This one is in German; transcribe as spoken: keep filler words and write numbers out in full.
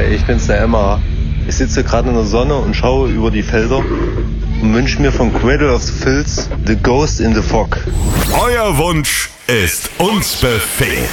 Hi, ich bin's der Emma. Ich sitze gerade in der Sonne und schaue über die Felder und wünsche mir von Cradle of the Filth The Ghost in the Fog. Euer Wunsch ist uns Befehl.